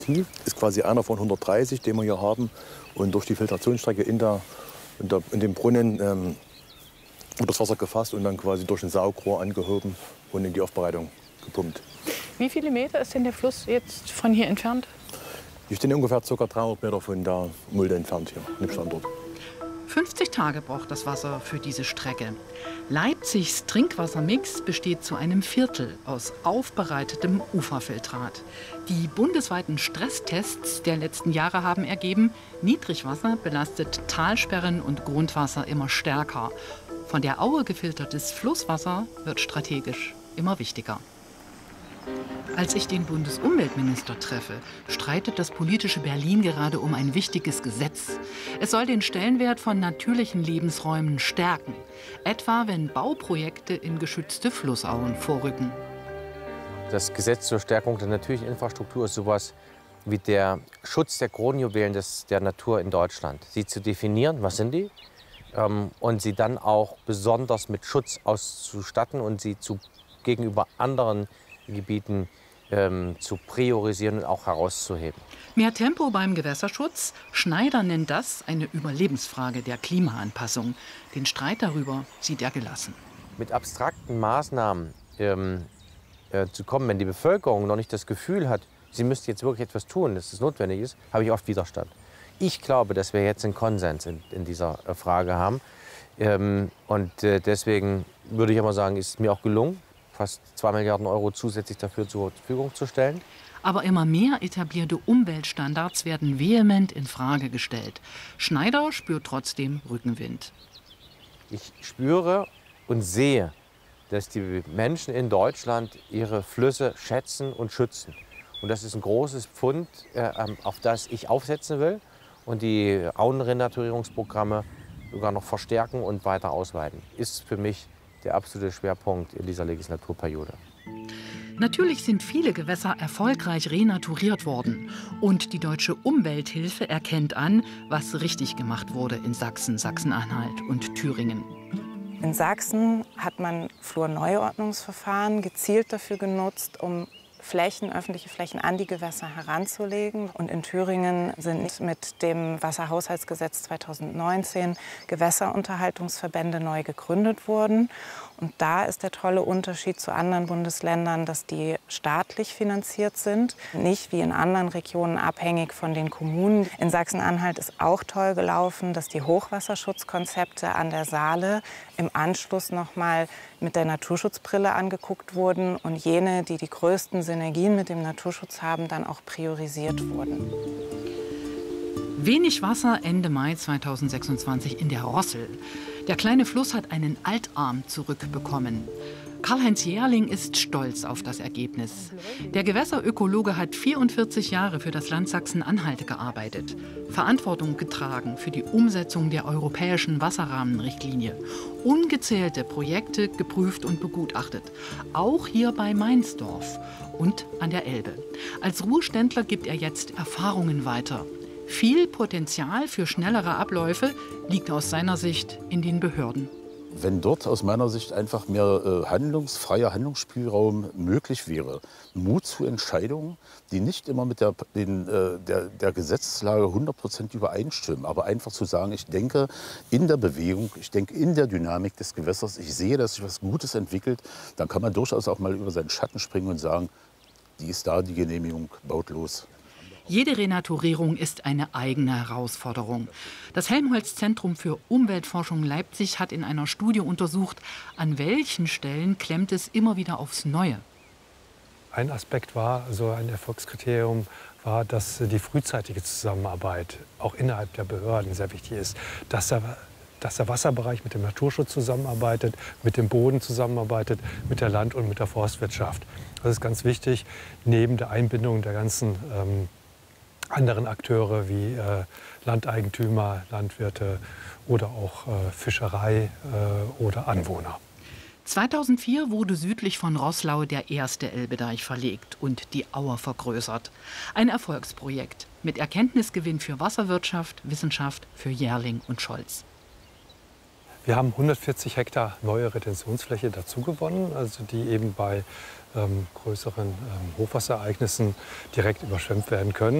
Ist quasi einer von 130, den wir hier haben. Und durch die Filtrationsstrecke in dem Brunnen wird das Wasser gefasst und dann quasi durch ein Saugrohr angehoben und in die Aufbereitung gepumpt. Wie viele Meter ist denn der Fluss jetzt von hier entfernt? Wir stehen ungefähr ca. 300 Meter von der Mulde entfernt hier, im Standort. 50 Tage braucht das Wasser für diese Strecke. Leipzigs Trinkwassermix besteht zu einem Viertel aus aufbereitetem Uferfiltrat. Die bundesweiten Stresstests der letzten Jahre haben ergeben, Niedrigwasser belastet Talsperren und Grundwasser immer stärker. Von der Aue gefiltertes Flusswasser wird strategisch immer wichtiger. Als ich den Bundesumweltminister treffe, streitet das politische Berlin gerade um ein wichtiges Gesetz. Es soll den Stellenwert von natürlichen Lebensräumen stärken, etwa wenn Bauprojekte in geschützte Flussauen vorrücken. Das Gesetz zur Stärkung der natürlichen Infrastruktur ist sowas wie der Schutz der Kronjuwelen der Natur in Deutschland. Sie zu definieren, was sind die, und sie dann auch besonders mit Schutz auszustatten und sie gegenüber anderen Gebieten zu priorisieren und auch herauszuheben. Mehr Tempo beim Gewässerschutz? Schneider nennt das eine Überlebensfrage der Klimaanpassung. Den Streit darüber sieht er gelassen. Mit abstrakten Maßnahmen zu kommen, wenn die Bevölkerung noch nicht das Gefühl hat, sie müsste jetzt wirklich etwas tun, dass es notwendig ist, habe ich oft Widerstand. Ich glaube, dass wir jetzt einen Konsens in dieser Frage haben. Deswegen würde ich aber sagen, ist es mir auch gelungen, fast 2 Milliarden Euro zusätzlich dafür zur Verfügung zu stellen. Aber immer mehr etablierte Umweltstandards werden vehement in Frage gestellt. Schneider spürt trotzdem Rückenwind. Ich spüre und sehe, dass die Menschen in Deutschland ihre Flüsse schätzen und schützen. Und das ist ein großes Pfund, auf das ich aufsetzen will und die Auenrenaturierungsprogramme sogar noch verstärken und weiter ausweiten. Ist für mich der absolute Schwerpunkt in dieser Legislaturperiode. Natürlich sind viele Gewässer erfolgreich renaturiert worden. Und die Deutsche Umwelthilfe erkennt an, was richtig gemacht wurde in Sachsen, Sachsen-Anhalt und Thüringen. In Sachsen hat man Flurneuordnungsverfahren gezielt dafür genutzt, um öffentliche Flächen an die Gewässer heranzulegen. Und in Thüringen sind mit dem Wasserhaushaltsgesetz 2019 Gewässerunterhaltungsverbände neu gegründet worden. Und da ist der tolle Unterschied zu anderen Bundesländern, dass die staatlich finanziert sind, nicht wie in anderen Regionen abhängig von den Kommunen. In Sachsen-Anhalt ist auch toll gelaufen, dass die Hochwasserschutzkonzepte an der Saale im Anschluss noch mal mit der Naturschutzbrille angeguckt wurden und jene, die die größten Synergien mit dem Naturschutz haben, dann auch priorisiert wurden. Wenig Wasser Ende Mai 2026 in der Rossel. Der kleine Fluss hat einen Altarm zurückbekommen. Karl-Heinz Jährling ist stolz auf das Ergebnis. Der Gewässerökologe hat 44 Jahre für das Land Sachsen-Anhalt gearbeitet, Verantwortung getragen für die Umsetzung der europäischen Wasserrahmenrichtlinie, ungezählte Projekte geprüft und begutachtet, auch hier bei Meinsdorf und an der Elbe. Als Ruheständler gibt er jetzt Erfahrungen weiter. Viel Potenzial für schnellere Abläufe liegt aus seiner Sicht in den Behörden. Wenn dort aus meiner Sicht einfach mehr freier Handlungsspielraum möglich wäre, Mut zu Entscheidungen, die nicht immer mit der Gesetzeslage 100% übereinstimmen, aber einfach zu sagen, ich denke in der Bewegung, ich denke in der Dynamik des Gewässers, ich sehe, dass sich was Gutes entwickelt, dann kann man durchaus auch mal über seinen Schatten springen und sagen, die ist da, die Genehmigung, baut los. Jede Renaturierung ist eine eigene Herausforderung. Das Helmholtz-Zentrum für Umweltforschung Leipzig hat in einer Studie untersucht, an welchen Stellen klemmt es immer wieder aufs Neue. Ein Aspekt war, also ein Erfolgskriterium war, dass die frühzeitige Zusammenarbeit auch innerhalb der Behörden sehr wichtig ist. Dass der Wasserbereich mit dem Naturschutz zusammenarbeitet, mit dem Boden zusammenarbeitet, mit der Land- und mit der Forstwirtschaft. Das ist ganz wichtig, neben der Einbindung der ganzen anderen Akteure wie Landeigentümer, Landwirte oder auch Fischerei oder Anwohner. 2004 wurde südlich von Roßlau der erste Elbedeich verlegt und die Auer vergrößert. Ein Erfolgsprojekt mit Erkenntnisgewinn für Wasserwirtschaft, Wissenschaft, für Jährling und Scholz. Wir haben 140 Hektar neue Retentionsfläche dazu gewonnen, also die eben bei größeren Hochwasserereignissen direkt überschwemmt werden können.